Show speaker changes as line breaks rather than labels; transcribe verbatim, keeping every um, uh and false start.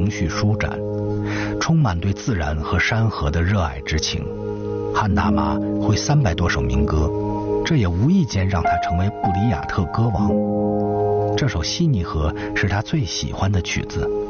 情绪舒展，充满对自然和山河的热爱之情。汉娜玛会三百多首民歌，这也无意间让他成为布里亚特歌王。这首《悉尼河》是他最喜欢的曲子。